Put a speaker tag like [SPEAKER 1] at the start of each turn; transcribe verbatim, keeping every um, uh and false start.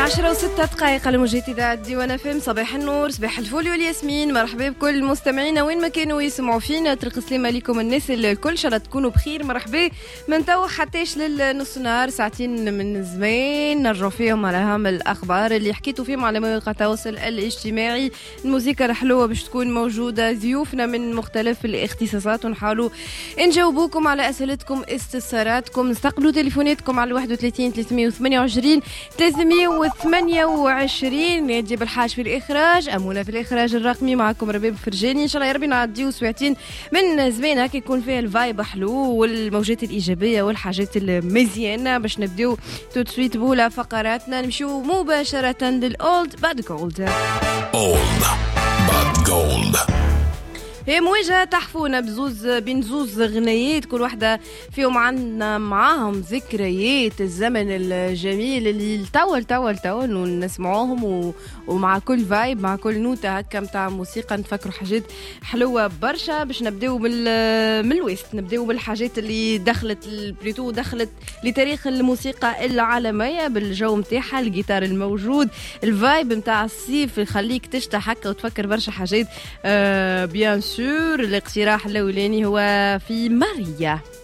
[SPEAKER 1] عشرة وستة دقائق على موجات إذاعة ديوان اف ام. صباح النور، صباح الفل والياسمين، مرحبا بكل المستمعين وين ما كانوا يسمعوا فينا. طريق سلامة عليكم الناس الكل، ان شاء الله تكونوا بخير. مرحبا من تو حتىش للنص نهار، ساعتين من زمان نرجعوا فيهم على اهم الاخبار اللي حكيتوا فيهم على مواقع التواصل الاجتماعي. الموسيقى الحلوه باش تكون موجوده، ضيوفنا من مختلف الاختصاصات، ونحاولوا نجاوبوكم على اسئلتكم استفساراتكم. نستقبلوا تليفوناتكم على واحد وثلاثين ثلاثمية وثمانية وعشرين ثلاثمية وثمانية وعشرين. نادية بالحاج في الإخراج، أمونة في الإخراج الرقمي، معكم رباب فرجاني. إن شاء الله يا ربي نعديو ساعتين من زمان هكا يكون فيها الفايب حلو والموجات الإيجابية والحاجات المزيانة. باش نبداو تو سويت بولا فقراتنا، نمشيو مباشرة للأولد باد جولد.
[SPEAKER 2] Old Bad Gold.
[SPEAKER 1] هي مواجهة تحفونا بزوز بين زوز غنيات، كل واحدة فيهم عندنا معاهم ذكريات الزمن الجميل اللي توا توا توا نسمعوهم، و... ومع كل فايب، مع كل نوتة هكا متاع موسيقى نفكروا حاجات حلوة برشا. باش نبداو من من الويست، نبداو بالحاجات اللي دخلت البريتو دخلت لتاريخ الموسيقى العالمية بالجو متاعها، الجيتار الموجود، الفايب متاع الصيف يخليك تشتاق هكا وتفكر برشا حاجات. آه بيان سور الاقتراح الاولاني هو في ماريا.